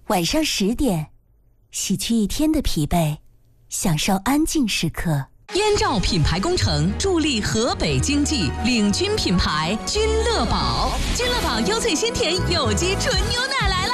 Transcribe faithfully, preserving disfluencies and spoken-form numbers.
晚上十点，洗去一天的疲惫，享受安静时刻。 燕赵品牌工程助力河北经济，领军品牌君乐宝。君乐宝优萃鲜甜有机纯牛奶来